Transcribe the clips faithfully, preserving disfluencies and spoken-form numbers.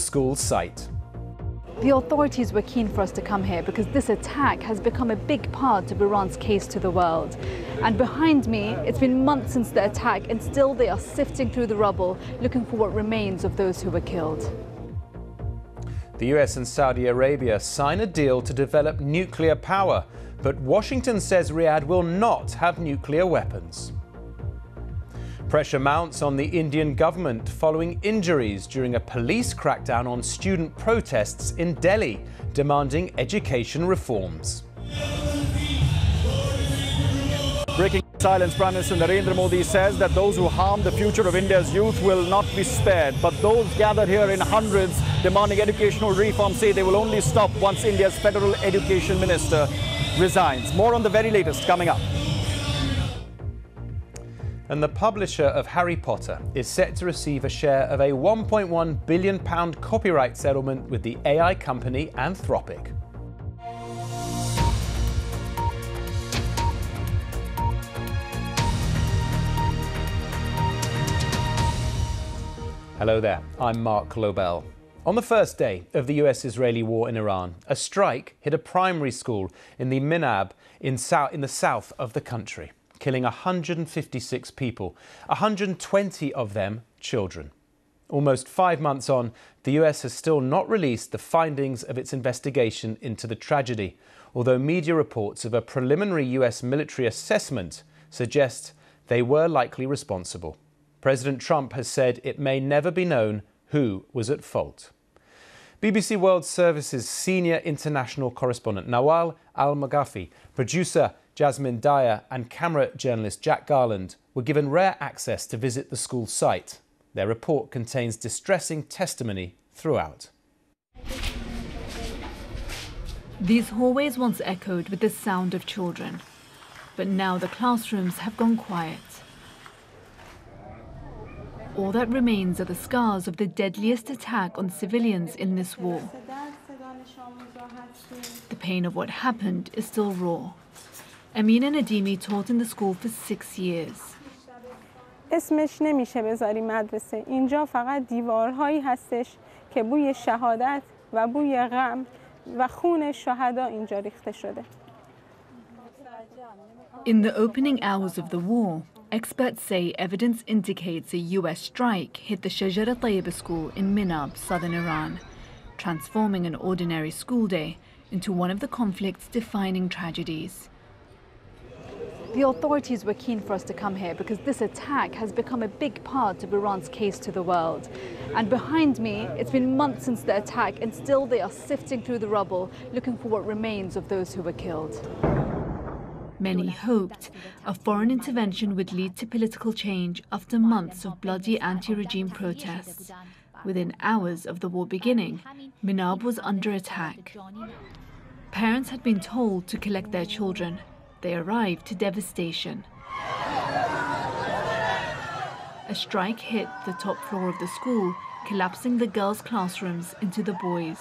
school's site. The authorities were keen for us to come here because this attack has become a big part of Iran's case to the world. And behind me, it's been months since the attack, and still they are sifting through the rubble, looking for what remains of those who were killed. The U S and Saudi Arabia sign a deal to develop nuclear power, but Washington says Riyadh will not have nuclear weapons. Pressure mounts on the Indian government following injuries during a police crackdown on student protests in Delhi, demanding education reforms. Breaking silence, Prime Minister Narendra Modi says that those who harm the future of India's youth will not be spared. But those gathered here in hundreds demanding educational reform say they will only stop once India's federal education minister resigns. More on the very latest coming up. And the publisher of Harry Potter is set to receive a share of a one point one billion pound copyright settlement with the A I company Anthropic. Hello there, I'm Mark Lobel. On the first day of the U S-Israeli war in Iran, a strike hit a primary school in the Minab in, south, in the south of the country, killing one hundred fifty-six people, one hundred twenty of them children. Almost five months on, the U S has still not released the findings of its investigation into the tragedy, although media reports of a preliminary U S military assessment suggest they were likely responsible. President Trump has said it may never be known who was at fault. B B C World Service's senior international correspondent Nawal Al-Maghafi, producer Jasmine Dyer and camera journalist Jack Garland were given rare access to visit the school site. Their report contains distressing testimony throughout. These hallways once echoed with the sound of children, but now the classrooms have gone quiet. All that remains are the scars of the deadliest attack on civilians in this war. The pain of what happened is still raw. Amina Nadimi taught in the school for six years. اسمش نمیشه بذاری مدرسه. اینجا فقط دیوارهایی هستش که بوی شهادت و بوی غم و خون شهدا اینجا ریخته شده. In the opening hours of the war, experts say evidence indicates a U S strike hit the Shajara Tayyiba school in Minab, southern Iran, transforming an ordinary school day into one of the conflict's defining tragedies. The authorities were keen for us to come here because this attack has become a big part of Iran's case to the world. And behind me, it's been months since the attack, and still they are sifting through the rubble, looking for what remains of those who were killed. Many hoped a foreign intervention would lead to political change after months of bloody anti-regime protests. Within hours of the war beginning, Minab was under attack. Parents had been told to collect their children. They arrived to devastation. A strike hit the top floor of the school, collapsing the girls' classrooms into the boys'.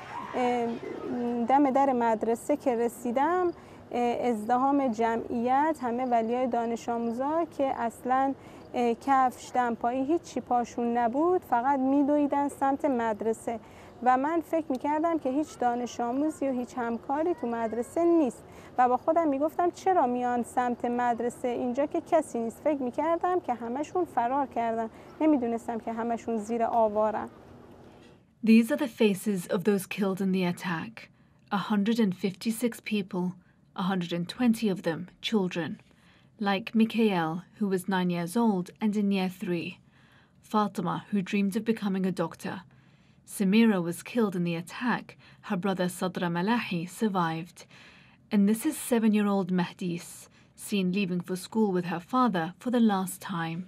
دم در مدرسه که رسیدم ازدحام جمعیت همه ولیای دانش آموزا که اصلاً کفش دمپایی هیچی پاشون نبود فقط میدویدن سمت مدرسه و من فکر میکردم که هیچ دانش آموزی و هیچ همکاری تو مدرسه نیست و با خودم میگفتم چرا میان سمت مدرسه اینجا که کسی نیست. فکر میکردم که همشون فرار کردن، نمیدونستم که همشون زیر آوارن. These are the faces of those killed in the attack. one hundred fifty-six people, one hundred twenty of them children. Like Mikhail, who was nine years old and in year three. Fatima, who dreamed of becoming a doctor. Samira was killed in the attack. Her brother Sadra Malahi survived. And this is seven-year-old Mahdis, seen leaving for school with her father for the last time.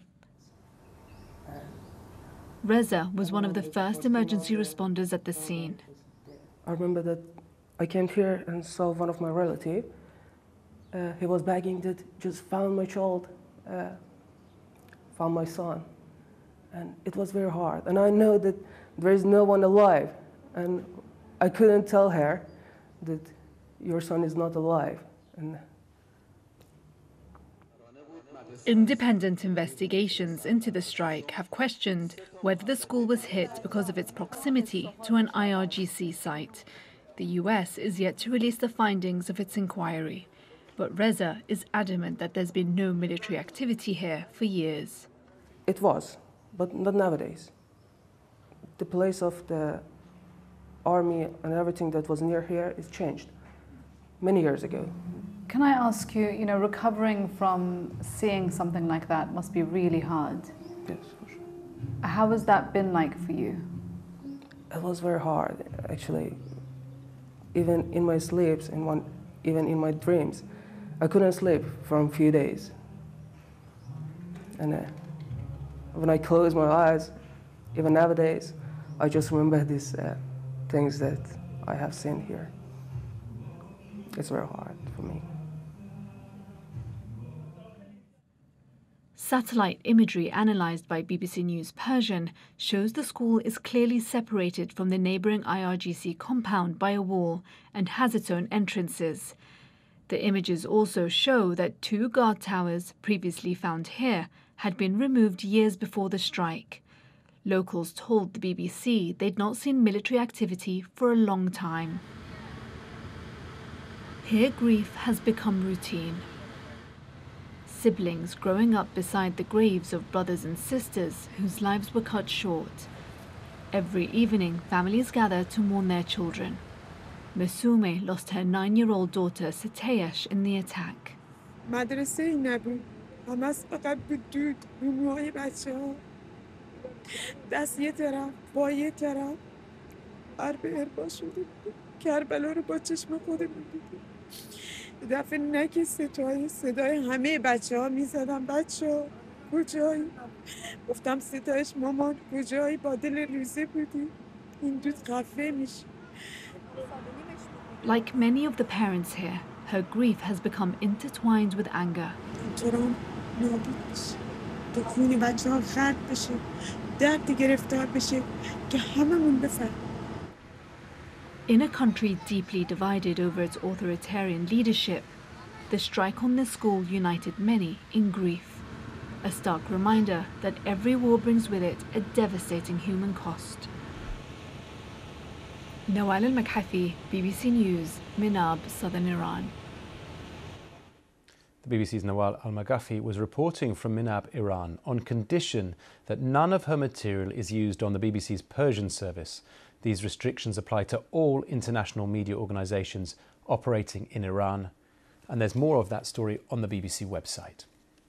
Reza was one of the first emergency responders at the scene. I remember that I came here and saw one of my relatives. Uh, he was begging that just found my child, uh, found my son. And it was very hard. And I know that there is no one alive. And I couldn't tell her that your son is not alive. And Independent investigations into the strike have questioned whether the school was hit because of its proximity to an I R G C site. The U S is yet to release the findings of its inquiry, but Reza is adamant that there's been no military activity here for years. It was, but not nowadays. The place of the army and everything that was near here is changed many years ago. Can I ask you, you know, recovering from seeing something like that must be really hard. Yes, for sure. How has that been like for you? It was very hard, actually. Even in my sleeps, in one, even in my dreams, I couldn't sleep for a few days. And uh, when I close my eyes, even nowadays, I just remember these uh, things that I have seen here. It's very hard for me. Satellite imagery analysed by B B C News Persian shows the school is clearly separated from the neighbouring I R G C compound by a wall and has its own entrances. The images also show that two guard towers previously found here had been removed years before the strike. Locals told the B B C they'd not seen military activity for a long time. Here grief has become routine. Siblings growing up beside the graves of brothers and sisters whose lives were cut short. Every evening, families gather to mourn their children. Mesume lost her nine-year-old daughter Satayesh in the attack. مدرسه نبود. همش فقط بود دود. روموهای بچه‌ها. دست یه طرف، با یه طرف. حرب اربا شده بود. کربلا رو با چشم خودمون دیدیم. دفعه نکی ستای صدای همه بچه ها می زدم بچه ها کجایی؟ گفتم ستایش مامان کجایی؟ با دل ریزه بودی این دود خفه میشه. Like many of the parents here, her grief has become intertwined with anger. اینطورم نابود بشه تو خون بچه ها خرد بشه درد گرفتار بشه که هممون بفهم. In a country deeply divided over its authoritarian leadership, the strike on this school united many in grief. A stark reminder that every war brings with it a devastating human cost. Nawal al-Makhafi, B B C News, Minab, southern Iran. The B B C's Nawal al-Maghafi was reporting from Minab, Iran, on condition that none of her material is used on the B B C's Persian service. These restrictions apply to all international media organisations operating in Iran. And there's more of that story on the B B C website.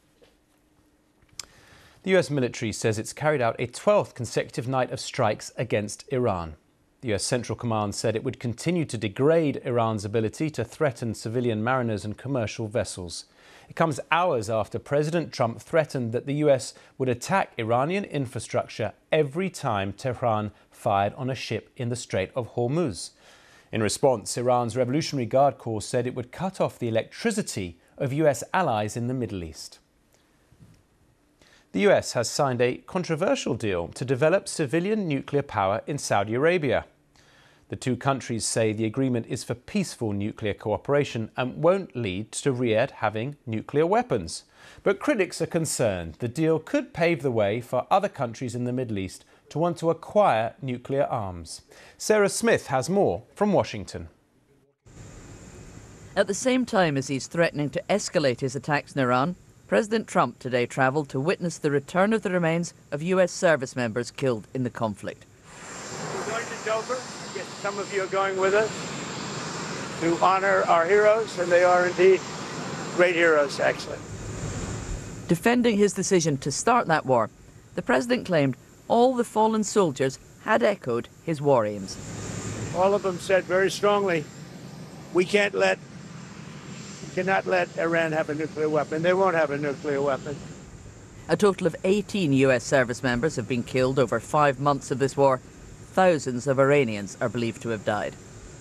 The U S military says it's carried out a twelfth consecutive night of strikes against Iran. The U S Central Command said it would continue to degrade Iran's ability to threaten civilian mariners and commercial vessels. It comes hours after President Trump threatened that the U S would attack Iranian infrastructure every time Tehran fired on a ship in the Strait of Hormuz. In response, Iran's Revolutionary Guard Corps said it would cut off the electricity of U S allies in the Middle East. The U S has signed a controversial deal to develop civilian nuclear power in Saudi Arabia. The two countries say the agreement is for peaceful nuclear cooperation and won't lead to Riyadh having nuclear weapons. But critics are concerned the deal could pave the way for other countries in the Middle East to want to acquire nuclear arms. Sarah Smith has more from Washington. At the same time as he's threatening to escalate his attacks in Iran, President Trump today travelled to witness the return of the remains of U S service members killed in the conflict. We're going to Dover. Yes, some of you are going with us to honour our heroes, and they are indeed great heroes, actually. Defending his decision to start that war, the president claimed all the fallen soldiers had echoed his war aims. All of them said very strongly, we can't let, we cannot let Iran have a nuclear weapon. They won't have a nuclear weapon. A total of eighteen U S service members have been killed over five months of this war. Thousands of Iranians are believed to have died.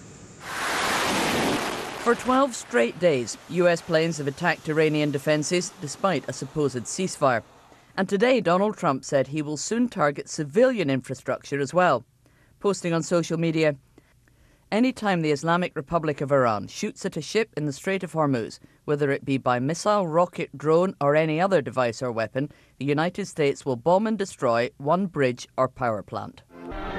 For twelve straight days, U S planes have attacked Iranian defences despite a supposed ceasefire. And today, Donald Trump said he will soon target civilian infrastructure as well, posting on social media, "Anytime the Islamic Republic of Iran shoots at a ship in the Strait of Hormuz, Whether it be by missile, rocket, drone or any other device or weapon, the United States will bomb and destroy one bridge or power plant.